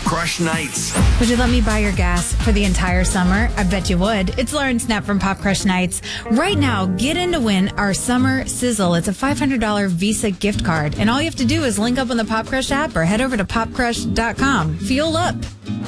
Crush Nights. Would you let me buy your gas for the entire summer? I bet you would. It's Lauren Snap from Pop Crush Nights. Right now, get in to win our summer sizzle. It's a $500 Visa gift card. And all you have to do is link up on the Pop Crush app or head over to popcrush.com. Fuel up.